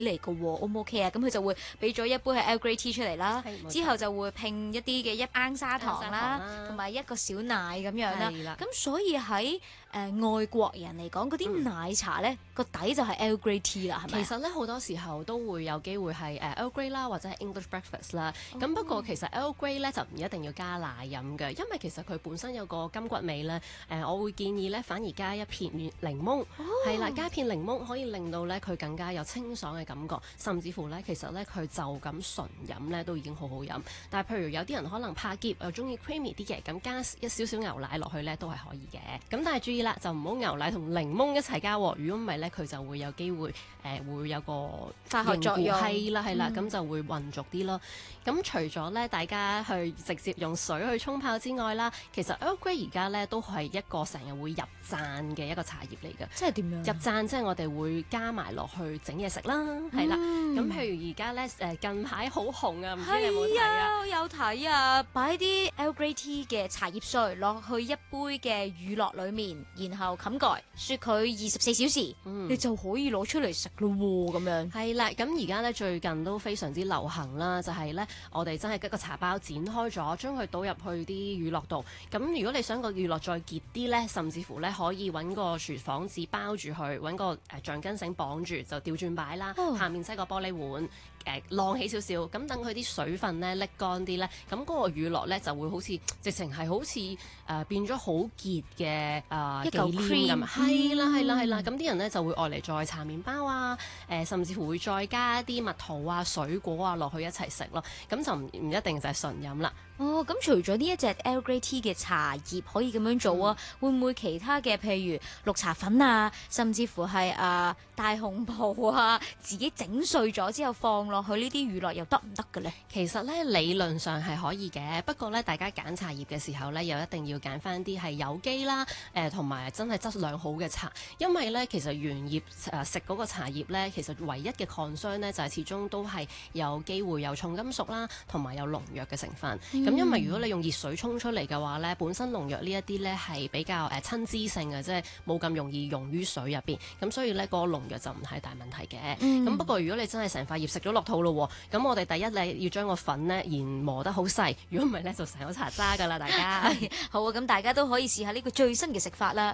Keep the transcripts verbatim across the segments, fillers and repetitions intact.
嚟嘅喎，O 唔 OK 啊？咁佢就會俾咗一杯係 Earl Grey Tea 出嚟啦，之後就會拼一啲嘅一盎砂糖啦，同埋一個小奶咁樣啦。咁所以喺誒、呃、外國人嚟講，嗰啲奶茶咧個、嗯、底就係 Earl Grey Tea 啦，係咪？ 其實咧好多時候都會有機會係誒 Earl Grey 啦，或者係 English Breakfast 啦。咁、哦、不過其實 Earl Grey 咧就唔一定要加奶飲嘅，因為其實佢本身有個金骨味咧。誒、呃，我會建議咧反而加一片檸檬，係、哦、啦，加一片檸檬可以令到咧佢更加有清爽嘅感覺，甚至乎咧其實咧佢就咁純飲咧都已經好好飲。但係譬如有啲人可能怕澀又中意 creamy 啲嘅，咁加一少少牛奶落去咧都係可以嘅。咁但係注意啦，就唔好牛奶同檸檬一齊加，如果唔係咧佢就會有機會誒、呃、會有個化學作用， 係啦係啦，咁、嗯、就會混濁啲咯。咁除咗咧大家去直接用水去沖泡之外啦，其實 Earl Grey 而家咧都係一個成日會入贊嘅一個茶葉嚟嘅。 即係點樣？入贊即係我哋會加埋落去整嘢食啦，係、嗯、啦。咁譬如而家咧誒近排好紅啊，唔知你有冇睇啊？ 我有睇啊！擺啲 Earl Grey Tea 嘅茶葉碎落去一杯嘅乳酪裡面，然後冚蓋雪佢二十四小時、嗯，你就可以攞出嚟食咯喎，咁樣。係啦，咁而家咧最近都非常之流行啦，就係、是、咧我哋真係一個茶包剪開咗，將佢倒入去啲乳酪度。咁如果你想個乳酪再結啲咧，甚至乎咧可以揾個廚房紙包住佢，揾個誒橡筋繩綁住，就調轉擺啦。Oh. 下面擠個玻璃碗。誒晾起少少，咁等佢啲水分咧瀝乾啲咧，咁嗰個乳酪咧就會好似直情係好似誒、呃、變咗好結嘅誒忌廉咁，係啦係啦係啦，咁啲人咧就會愛嚟再搽麵包啊，誒、呃、甚至乎會再加啲蜜桃啊、水果啊落去一齊食咯，咁就唔唔一定就係純飲啦。 哦，咁除咗呢一隻 Earl Grey Tea 嘅茶葉可以咁樣做啊、嗯，會唔會其他嘅譬如綠茶粉啊，甚至乎係啊、呃、大紅袍啊，自己整碎咗之後放落去呢啲乳酪又得唔得嘅咧？ 其實咧理論上係可以嘅，不過咧大家揀茶葉嘅時候咧，又一定要揀翻啲係有機啦，誒同埋真係質量好嘅茶，因為咧其實原葉誒食嗰個茶葉咧，其實唯一嘅 concern 咧就係、是、始終都係有機會有重金屬啦，同埋有農藥嘅成分。咁、嗯、因為如果你用熱水沖出嚟嘅話咧，本身農藥呢一啲咧係比較誒親脂性嘅，即係冇咁容易溶於水入邊，咁所以咧嗰個農藥就唔係大問題嘅。咁、嗯、不過如果你真係成塊葉食咗落肚咯，咁我哋第一咧要將個粉咧研磨得好細，如果唔係咧就成個茶渣噶啦，大家。 好啊，咁大家都可以試下呢個最新嘅食法啦。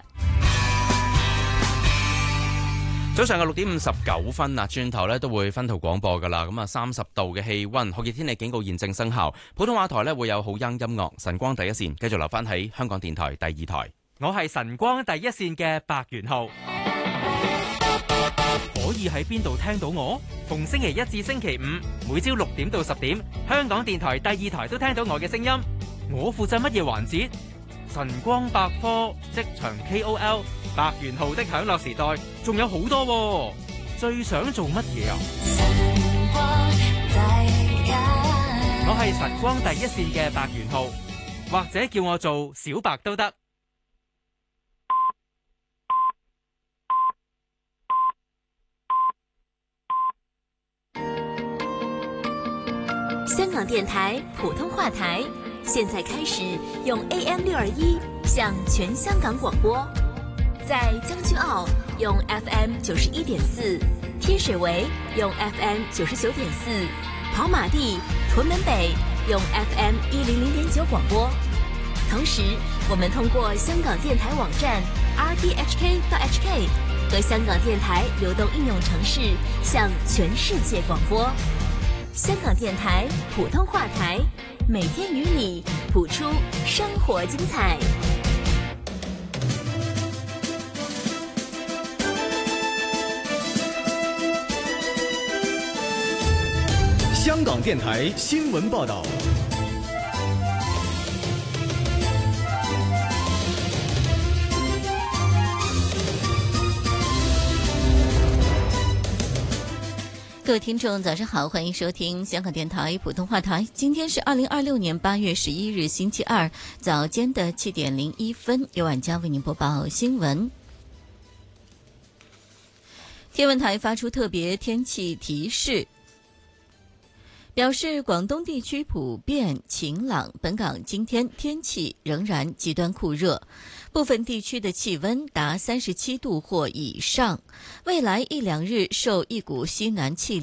早上嘅六點五十九分啊，轉頭咧都會分途廣播噶啦。咁啊，三十度嘅氣溫，酷熱天氣警告現正生效。普通話台咧會有好音音樂，晨光第一線繼續留翻喺香港電台第二台。 我係晨光第一線嘅白元浩。可以喺邊度聽到我？逢星期一至星期五，每朝六點到十點，香港電台第二台都聽到我嘅聲音。我負責乜嘢環節？晨光百科、職場 K O L、白元浩的享樂時代，仲有好多喎。最想做乜嘢啊？我係晨光第一線嘅白元浩，或者叫我做小白都得。 香港電台普通話台，現在開始用 A M 六二一向全香港廣播，在將軍澳用 F M 九十一點四，天水圍用 F M 九十九點四，跑馬地、屯門北用 F M 一零零點九廣播。同時，我們通過香港電台網站 r t h k dot h k 和香港電台流動應用程式向全世界廣播。香港電台普通話台，每天與你譜出生活精彩。 香港電台新聞報道。 各位聽眾早上好，歡迎收聽香港電台普通話台。今天是二零二六年八月十一日星期二早間的七點零一分，由晚間為您播報新聞。天文台發出特別天氣提示，表示廣東地區普遍晴朗，本港今天天氣仍然極端酷熱，部分地區的氣溫達三十七度或以上。未來一兩日受一股西南氣